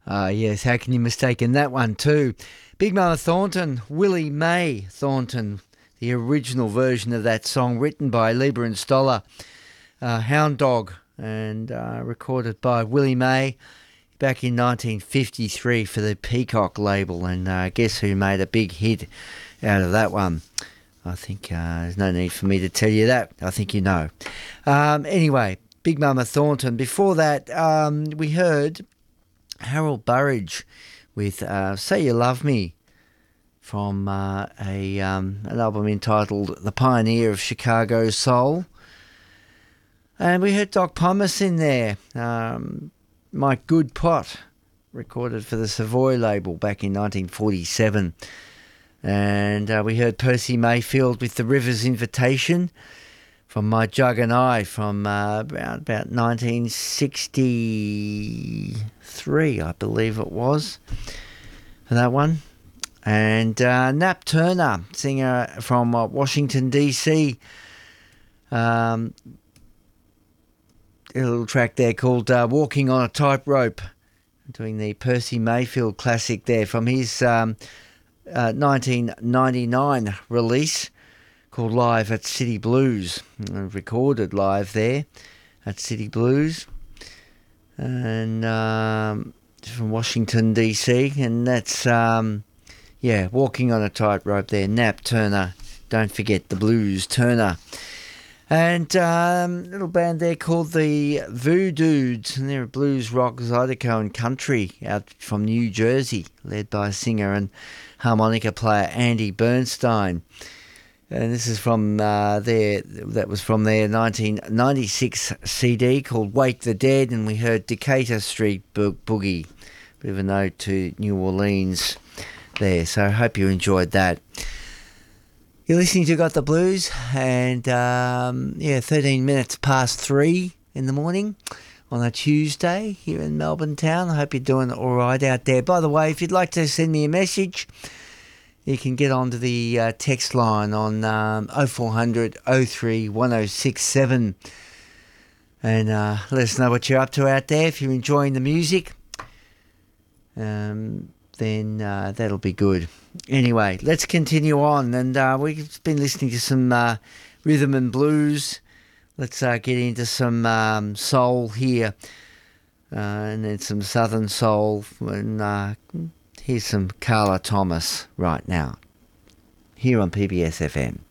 Yes, how can you mistake that one too? Big Mama Thornton, Willie Mae Thornton, the original version of that song written by Lieber and Stoller, Hound Dog, and recorded by Willie Mae back in 1953 for the Peacock label. And guess who made a big hit out of that one? I think there's no need for me to tell you that. I think you know. Anyway, Big Mama Thornton. Before that, we heard Harold Burridge with Say You Love Me from an album entitled The Pioneer of Chicago Soul. And we heard Doc Pomus in there, My Good Pot, recorded for the Savoy label back in 1947. And we heard Percy Mayfield with The River's Invitation from My Jug and I from around about 1963, I believe it was, for that one. And Nat Turner, singer from Washington, D.C., a little track there called Walking on a Tightrope, doing the Percy Mayfield classic there from his 1999 release called Live at City Blues, recorded live there at City Blues, and from Washington DC, and that's Walking on a Tightrope there. Nat Turner, don't forget the Blues Turner. And little band there called the Voodoods, and they're a blues rock, zydeco and country out from New Jersey, led by singer and harmonica player Andy Bernstein. And this is from that was from their 1996 CD called Wake the Dead, and we heard Decatur Street Boogie, bit of a note to New Orleans there. So I hope you enjoyed that. You're listening to Got the Blues, and 13 minutes past 3 in the morning on a Tuesday here in Melbourne town. I hope you're doing all right out there. By the way, if you'd like to send me a message, you can get onto the text line on 0400 03 1067 and let us know what you're up to out there. If you're enjoying the music, then that'll be good. Anyway, let's continue on, and we've been listening to some rhythm and blues. Let's get into some soul here, and then some southern soul, and here's some Carla Thomas right now, here on PBS FM.